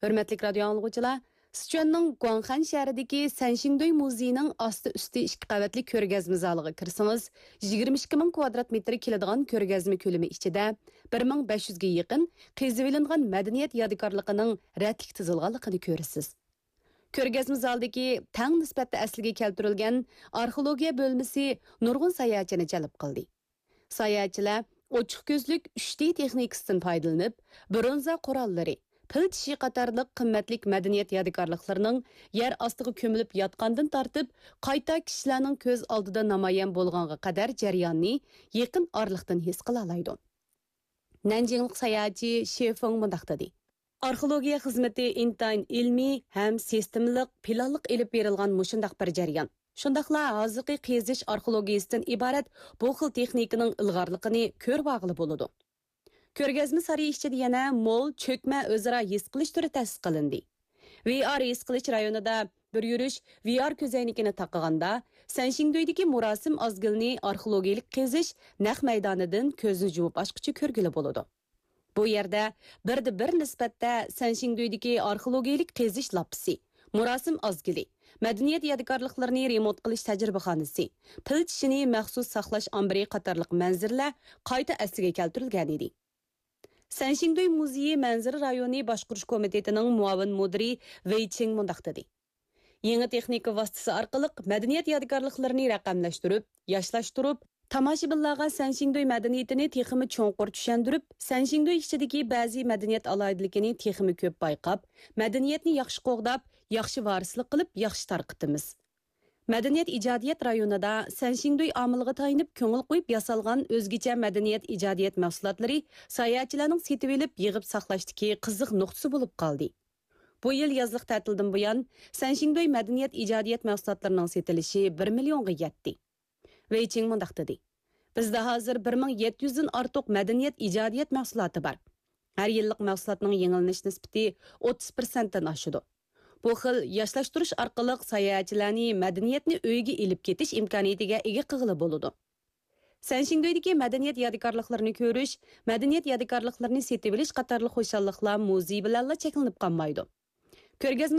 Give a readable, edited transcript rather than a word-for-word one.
Hürmetlik radyo anlıqçılar, Sichuanның Guanghan şəhərindəki Sanxingdui muzeyining asti-üsti 2 qavatli ko'rgazma zaliga kirsangiz, 22 ming kvadrat metr keladigan ko'rgazma ko'lami ichida 1500 ga yaqin qezib olingan madaniyat yodikorligining rətlik tizilganligini ko'rasiz. Ko'rgazma zaldagi tang nisbatda asliga keltirilgan arxeologiya bölmesi nurg'un sayohatchini jalb qildi. Sayohatchilar ochiq ko'zlik 3D texnikasidan foydalanib, bronza qurollari pil tishi qatorliq qimmatlik madaniyat yodikorliklarining yer ostiga ko'milib yotgandan tortib, qayta kishilarning ko'z oldida namoyon bo'lganga qadar jarayonni yaqin orliqdan his qila oladi. Nanjinglik sayohatchi Shefeng mundaq dedi. Arxeologiya xizmati intayin ilmiy ham sistemlik, planliq elib berilgan mushundaq bir jarayon. Shundaqla hozirgi qazish arxeologiyasidan iborat bu xil texnikaning ilg'orligini ko'rib olg'ili bo'ladi. Ko'rgazma sari ichida yana mol, cho'kma o'zaro his qilish turi ta'sis qilindi. VR his qilish rayonida bir yurish VR ko'zoynagini taqiganda Sanxingduidagi murosim ozgilni arxeologiyalik qazish naq maydonidan ko'zni yumib ochqicha ko'rgili bo'ladi. Bu yerda bir nisbatda Sanxingduidagi arxeologiyalik qazish lapisi, murosim ozgili, madaniyat yodikorliklarini remont qilish tajribaxonasi, pil tishini maxsus saqlash ombiri qatorliq manzillar qayta asliga keltirilgan edi. Sanxingdui muzeyi manzara rayoni boshqarish komitetining muavin mudiri Wei Qing mundaq dedi. Yangi texnika vositasi orqali madaniyat yodikorliklarini raqamlashtirib, yoshlantirib, tomoshabinlarga Sanxingdui madaniyatini texmi cho'nqur tushuntirib, Sanxingdui ichidagi ba'zi madaniyat alohidligini texmi ko'p bayqab, madaniyatni yaxshi qo'g'dab, yaxshi varislik qilib, yaxshi tarqitimiz. Madaniyat ijodiyat rayonida Sanxingdui omiliga tayinib ko'ngil qo'yib yasalgan o'zgacha madaniyat ijodiyat mahsulotlari sayohatchilarning setib olib, yig'ib saqlashdagi qiziq nuqtasi bo'lib qoldi. Bu yil yozliq ta'tildan buyon Sanxingdui madaniyat ijodiyat mahsulotlarining setilishi 1 millionga yetdi. Wei Qing mundaq dedi. Bizda hozir 1700 dan ortiq madaniyat ijodiyat mahsuloti bor. Har yillik mahsulotning yengillanish nisbati 30% dan oshadi. Bu xil yoshlashtirish orqali sayohatchilarni madaniyatni uyga elib ketish imkoniyatiga ega qilg'ili bo'ladi. Sanxingduidagi madaniyat yodikorliklarini ko'rish, madaniyat yodikorliklarini setib olish qatorli xo'shalliklar muzey bilan cheklanib qolmaydi. Ko'rgazma